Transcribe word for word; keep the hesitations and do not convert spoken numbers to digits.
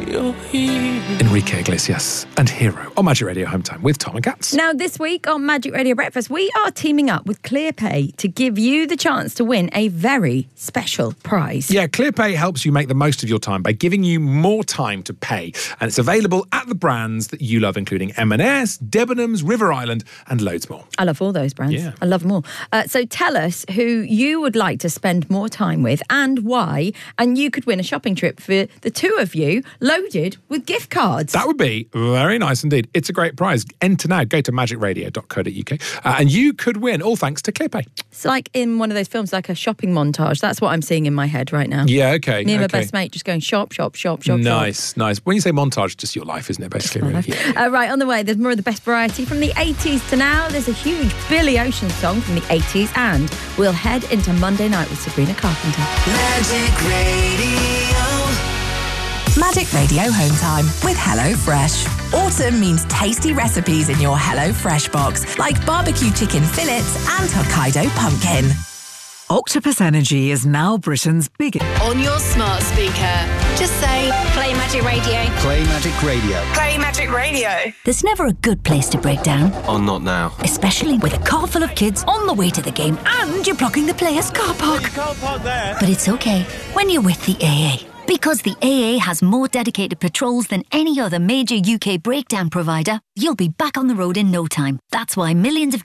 you're here. Enrique Iglesias and Hero on Magic Radio Home Time with Tom and Katz. Now, this week on Magic Radio Breakfast, we are teaming up with ClearPay to give you the chance to win a very special prize. Yeah, ClearPay helps you make the most of your time by giving you more time to pay. And it's available at the brands that you love, including M and S, Debenhams, River Island, and loads more. I love all those brands. Yeah. I love them all. Uh, so tell us who you would like to spend more time with and why, and you could win a shopping trip for the two of you loaded with gift cards. That would be very nice indeed. It's a great prize. Enter now. Go to magic radio dot co dot uk uh, and you could win, all thanks to ClearPay. It's like in one of those films, like a shopping montage. That's what I'm seeing in my head right now. Yeah, okay. Me and okay. my best mate just going shop, shop, shop, shop, Nice, shop. nice. When you say montage, just your life, isn't it, basically? Really? Yeah. Uh, right, on the way, there's more of the best variety from the eighties to now. There's a huge Billy Ocean song from the eighties, and we'll head into Monday night with Sabrina Carpenter. Magic Radio. Magic Radio Home Time with HelloFresh. Autumn means tasty recipes in your HelloFresh box, like barbecue chicken fillets and Hokkaido pumpkin. Octopus Energy is now Britain's biggest. On your smart speaker, just say, play Magic Radio. Play Magic Radio. Play Magic Radio. There's never a good place to break down. Oh, not now. Especially with a car full of kids on the way to the game and you're blocking the players' car park. You can't park there. But it's okay when you're with the A A. Because the A A has more dedicated patrols than any other major U K breakdown provider, you'll be back on the road in no time. That's why millions of